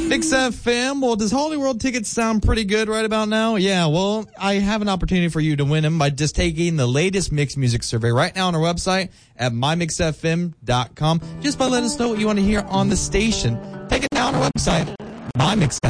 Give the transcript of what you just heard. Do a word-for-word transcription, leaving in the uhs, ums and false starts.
Mix F M. Well, does Holy World tickets sound pretty good right about now? Yeah, well, I have an opportunity for you to win them by just taking the latest mixed music survey right now on our website at my mix f m dot com. Just by letting us know what you want to hear on the station. Take it down on our website, my mix